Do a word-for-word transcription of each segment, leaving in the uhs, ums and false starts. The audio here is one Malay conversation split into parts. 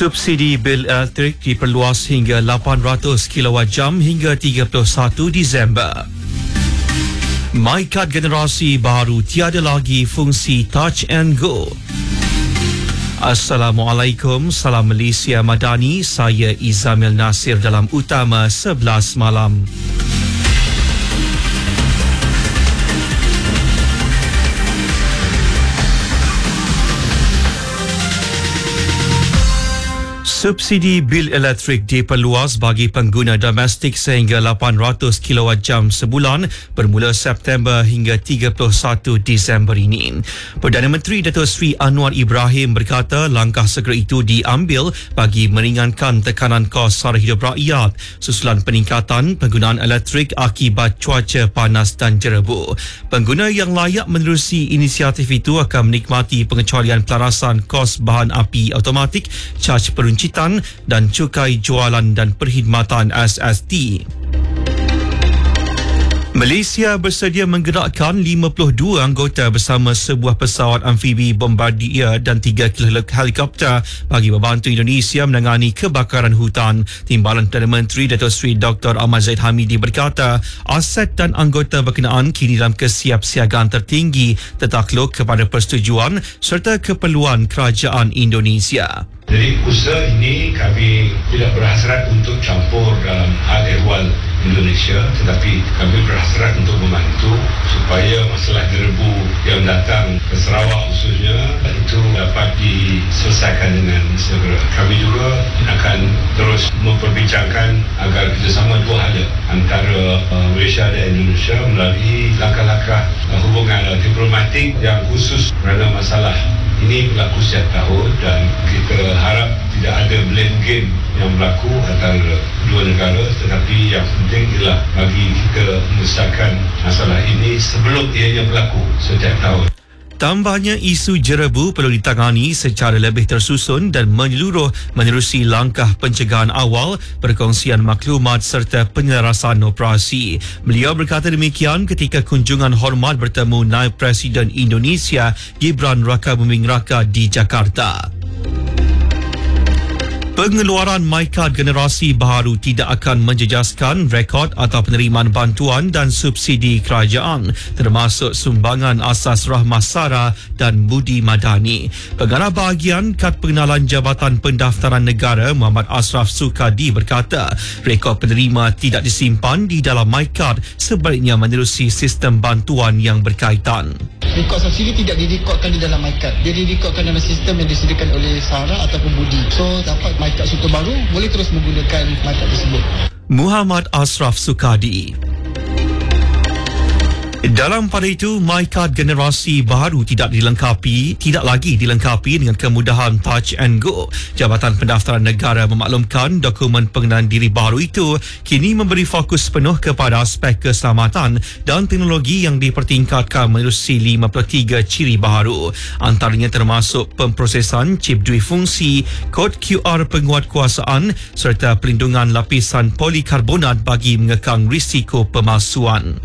Subsidi bil elektrik diperluas hingga lapan ratus kilowatt jam hingga tiga puluh satu Disember. MyKad generasi baru tiada lagi fungsi Touch and Go. Assalamualaikum, salam Malaysia Madani, saya Izamil Nasir dalam Utama sebelas malam. Subsidi bil elektrik diperluas bagi pengguna domestik sehingga lapan ratus kilowatt jam sebulan bermula September hingga tiga puluh satu Disember ini. Perdana Menteri Datuk Seri Anwar Ibrahim berkata langkah segera itu diambil bagi meringankan tekanan kos sara hidup rakyat susulan peningkatan penggunaan elektrik akibat cuaca panas dan jerebu. Pengguna yang layak menerusi inisiatif itu akan menikmati pengecualian pelarasan kos bahan api automatik, caj peruncitan dan cukai jualan dan perkhidmatan S S T. Malaysia bersedia menggerakkan lima puluh dua anggota bersama sebuah pesawat amfibi bombardier dan tiga helikopter bagi membantu Indonesia menangani kebakaran hutan. Timbalan Perdana Menteri Datuk Seri Doktor Ahmad Zahid Hamidi berkata, aset dan anggota berkenaan kini dalam kesiapsiagaan tertinggi tertakluk kepada persetujuan serta keperluan kerajaan Indonesia. Jadi usaha ini kami tidak berhasrat untuk campur dalam hal ehwal Indonesia, tetapi kami berhasrat untuk membantu supaya masalah jerebu yang datang ke Sarawak khususnya itu dapat diselesaikan dengan segera. Kami juga akan terus memperbincangkan agar kerjasama dua hala antara uh, Malaysia dan Indonesia melalui langkah-langkah uh, hubungan uh, diplomatik yang khusus kerana masalah ini berlaku setiap tahun dan kita harap tidak ada blame game yang berlaku antara dua negara, tetapi yang penting ialah bagi kita menyelesaikan masalah ini sebelum ianya berlaku setiap tahun. Tambahnya, isu jerebu perlu ditangani secara lebih tersusun dan menyeluruh menerusi langkah pencegahan awal, perkongsian maklumat serta penyelarasan operasi. Beliau berkata demikian ketika kunjungan hormat bertemu Naib Presiden Indonesia Gibran Rakabuming Raka di Jakarta. Pengeluaran MyKad generasi baru tidak akan menjejaskan rekod atau penerimaan bantuan dan subsidi kerajaan termasuk sumbangan asas rahmah sara dan budi madani. Pengarah bahagian Kad Pengenalan Jabatan Pendaftaran Negara Muhammad Ashraf Sukadi berkata rekod penerima tidak disimpan di dalam MyKad, sebaliknya menerusi sistem bantuan yang berkaitan. Rekod subsidi tidak direkodkan di dalam MyKad. Dia direkodkan dalam sistem yang disediakan oleh SARA ataupun Budi. So, dapat MyKad Sutu baru, boleh terus menggunakan MyKad tersebut. Muhammad Ashraf Sukadi. Dalam pada itu, MyKad generasi baru tidak dilengkapi, tidak lagi dilengkapi dengan kemudahan Touch and Go. Jabatan Pendaftaran Negara memaklumkan dokumen pengenalan diri baru itu kini memberi fokus penuh kepada aspek keselamatan dan teknologi yang dipertingkatkan menerusi lima puluh tiga ciri baru. Antaranya termasuk pemprosesan chip duifungsi, kod Q R penguatkuasaan serta pelindungan lapisan polikarbonat bagi mengekang risiko pemalsuan.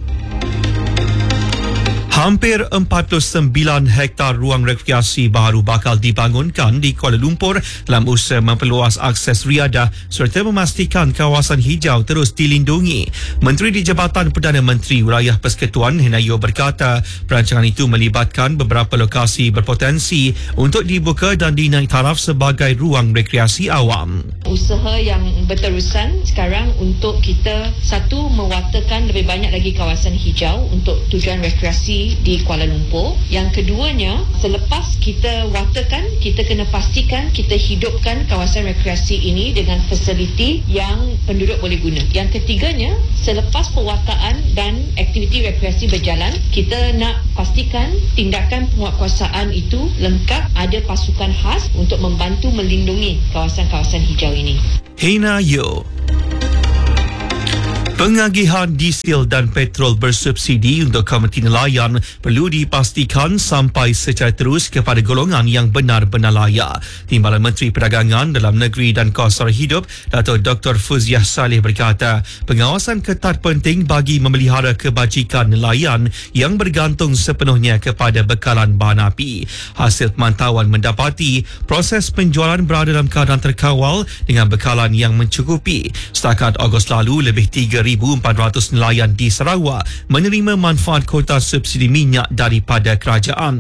Hampir empat puluh sembilan hektar ruang rekreasi baru bakal dibangunkan di Kuala Lumpur dalam usaha memperluas akses riadah serta memastikan kawasan hijau terus dilindungi. Menteri di Jabatan Perdana Menteri Wilayah Persekutuan Henayo berkata perancangan itu melibatkan beberapa lokasi berpotensi untuk dibuka dan dinaik taraf sebagai ruang rekreasi awam. Usaha yang berterusan sekarang untuk kita satu mewartakan lebih banyak lagi kawasan hijau untuk tujuan rekreasi di Kuala Lumpur. Yang keduanya, selepas kita wartakan, kita kena pastikan kita hidupkan kawasan rekreasi ini dengan fasiliti yang penduduk boleh guna. Yang ketiganya, selepas pewartaan dan aktiviti rekreasi berjalan, kita nak pastikan tindakan penguatkuasaan itu lengkap, ada pasukan khas untuk membantu melindungi kawasan-kawasan hijau ini. Hina Yo. Pengagihan diesel dan petrol bersubsidi untuk komuniti nelayan perlu dipastikan sampai secara terus kepada golongan yang benar-benar layak. Timbalan Menteri Perdagangan Dalam Negeri dan Kos Sara Hidup, Datuk Doktor Fuziah Saleh berkata, pengawasan ketat penting bagi memelihara kebajikan nelayan yang bergantung sepenuhnya kepada bekalan bahan api. Hasil pemantauan mendapati proses penjualan berada dalam keadaan terkawal dengan bekalan yang mencukupi. Setakat Ogos lalu, lebih tiga ribu empat ratus nelayan di Sarawak menerima manfaat kota subsidi minyak daripada kerajaan.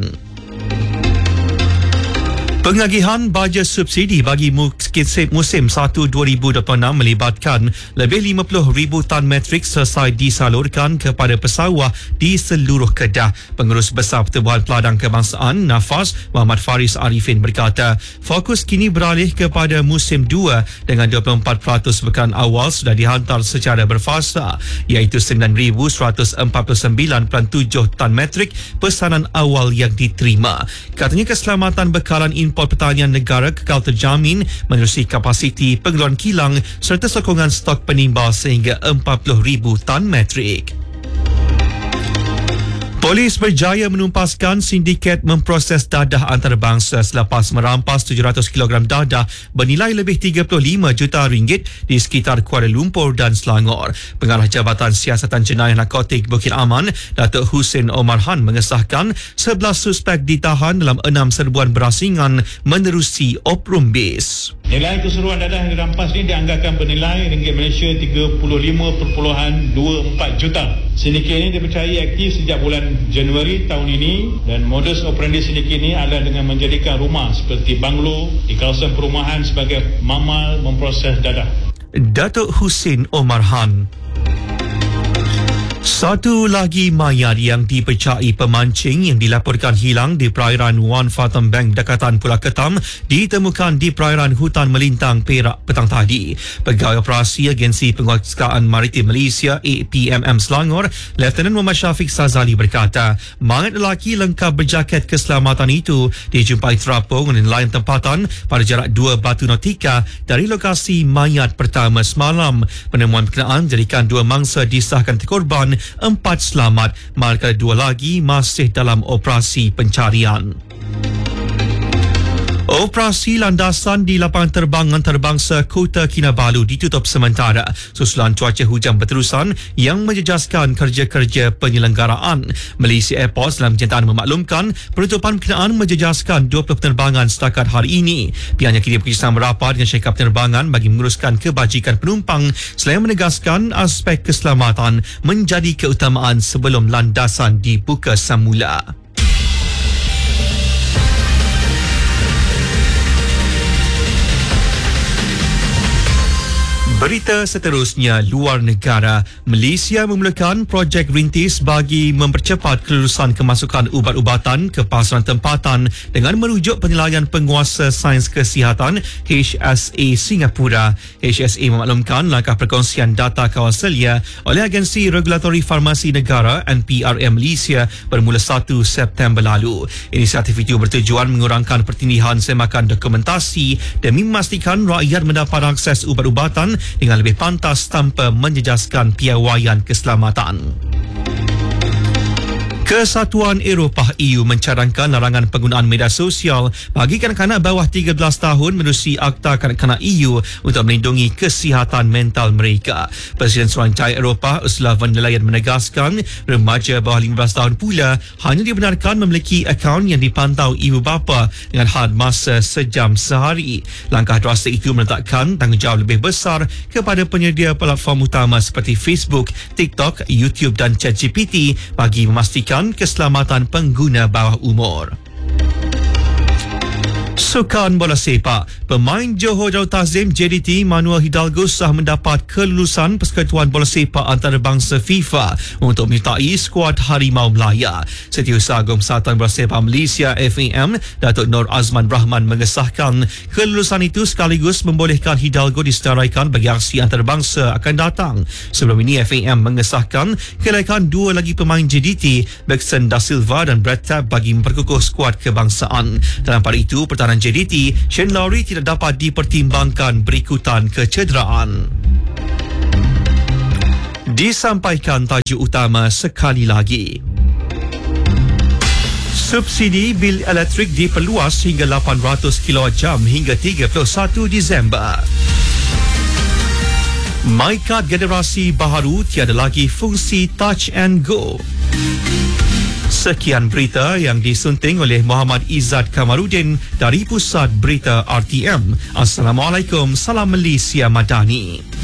Pengagihan baja subsidi bagi musim satu dua ribu dua puluh enam melibatkan lebih lima puluh ribu tan metrik selesai disalurkan kepada pesawah di seluruh Kedah. Pengurus Besar Pertubuhan Peladang Kebangsaan Nafas, Muhammad Faris Arifin berkata, fokus kini beralih kepada musim dua dengan dua puluh empat peratus bekalan awal sudah dihantar secara berfasa, iaitu sembilan ribu seratus empat puluh sembilan perpuluhan tujuh tan metrik pesanan awal yang diterima. Katanya keselamatan bekalan import pertanian negara kekal terjamin menerusi kapasiti pengeluaran kilang serta sokongan stok penimba sehingga empat puluh ribu tan metrik. Polis berjaya menumpaskan sindiket memproses dadah antarabangsa selepas merampas tujuh ratus kilogram dadah bernilai lebih tiga puluh lima juta ringgit di sekitar Kuala Lumpur dan Selangor. Pengarah Jabatan Siasatan Jenayah Narkotik Bukit Aman, Datuk Husin Omar Han mengesahkan sebelas suspek ditahan dalam enam serbuan berasingan menerusi Oprumbis. Nilai keseluruhan dadah yang dirampas ini dianggarkan bernilai ringgit Malaysia tiga puluh lima perpuluhan dua empat juta. Sindiket ini dipercayai aktif sejak bulan Januari tahun ini dan modus operandi sindiket ini adalah dengan menjadikan rumah seperti banglo di kawasan perumahan sebagai mamal memproses dadah. Datuk Husin Omar Han. Satu lagi mayat yang dipercayai pemancing yang dilaporkan hilang di perairan Wan Fathom Bank Dekatan Pulau Ketam ditemukan di perairan Hutan Melintang Perak petang tadi. Pegawai Operasi Agensi Penguasaan Maritim Malaysia A P M M Selangor, Lieutenant Muhammad Syafiq Sazali berkata, mayat lelaki lengkap berjaket keselamatan itu dijumpai terapung oleh nelayan tempatan pada jarak dua batu nautika dari lokasi mayat pertama semalam. Penemuan berkenaan jadikan dua mangsa disahkan terkorban, empat selamat, manakala dua lagi masih dalam operasi pencarian. Operasi landasan di lapangan terbang antarabangsa Kota Kinabalu ditutup sementara susulan cuaca hujan berterusan yang menjejaskan kerja-kerja penyelenggaraan. Malaysia Airports dalam kenyataan memaklumkan penutupan berkenaan menjejaskan dua puluh penerbangan setakat hari ini. Pihaknya kini bekerjasama rapat dengan syarikat penerbangan bagi menguruskan kebajikan penumpang selain menegaskan aspek keselamatan menjadi keutamaan sebelum landasan dibuka semula. Berita seterusnya, luar negara. Malaysia memulakan projek rintis bagi mempercepat kelulusan kemasukan ubat-ubatan ke pasaran tempatan dengan merujuk penilaian penguasa sains kesihatan H S A Singapura. H S A memaklumkan langkah perkongsian data kawasalia oleh Agensi Regulatori Farmasi Negara N P R M Malaysia bermula satu September lalu. Inisiatif itu bertujuan mengurangkan pertindihan semakan dokumentasi demi memastikan rakyat mendapat akses ubat-ubatan dengan lebih pantas tanpa menjejaskan piawaian keselamatan. Kesatuan Eropah E U mencadangkan larangan penggunaan media sosial bagi kanak-kanak bawah tiga belas tahun menerusi Akta Kanak-kanak E U untuk melindungi kesihatan mental mereka. Presiden Suruhanjaya Eropah Ursula von der Leyen menegaskan remaja bawah lima belas tahun pula hanya dibenarkan memiliki akaun yang dipantau ibu bapa dengan had masa sejam sehari. Langkah drastik itu meletakkan tanggungjawab lebih besar kepada penyedia platform utama seperti Facebook, TikTok, YouTube dan ChatGPT bagi memastikan keselamatan pengguna bawah umur. Sukan bola sepak. Pemain Johor Darul Ta'zim J D T Manuel Hidalgo sah mendapat kelulusan Persekutuan Bola Sepak Antarabangsa FIFA untuk menyertai skuad Harimau Melaya. Setiausaha Agung Persatuan Bola Sepak Malaysia F A M Datuk Nur Azman Rahman mengesahkan kelulusan itu sekaligus membolehkan Hidalgo disedaraikan bagi aksi antarabangsa akan datang. Sebelum ini F A M mengesahkan kelaikan dua lagi pemain J D T, Baxton Da Silva dan Brad Tabb bagi memperkukuh skuad kebangsaan. Dalam pada itu, pertahanan J D T Shane Lowry tidak dapat dipertimbangkan berikutan kecederaan. Disampaikan tajuk utama sekali lagi. Subsidi bil elektrik diperluas hingga lapan ratus kilowatt jam hingga tiga puluh satu Disember. MyCard generasi baharu tiada lagi fungsi Touch and Go. Sekian berita yang disunting oleh Muhammad Izzat Kamarudin dari Pusat Berita R T M. Assalamualaikum, salam Malaysia Madani.